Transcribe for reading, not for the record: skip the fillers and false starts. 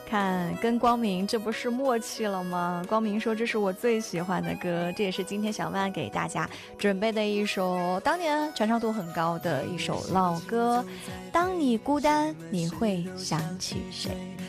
看，跟光明这不是默契了吗？光明说这是我最喜欢的歌，这也是今天小曼给大家准备的一首当年传唱度很高的一首老歌。当你孤单，你会想起谁？